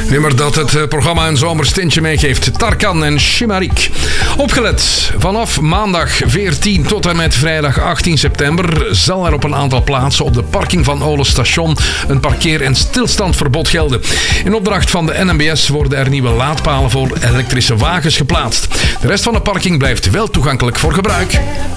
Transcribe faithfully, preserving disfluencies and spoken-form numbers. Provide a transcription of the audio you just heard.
Nummer dat het programma een zomerstintje meegeeft. Tarkan en Chimarik. Opgelet, vanaf maandag veertien tot en met vrijdag achttien september zal er op een aantal plaatsen op de parking van Ole Station een parkeer- en stilstandverbod gelden. In opdracht van de N M B S worden er nieuwe laadpalen voor elektrische wagens geplaatst. De rest van de parking blijft wel toegankelijk voor gebruik.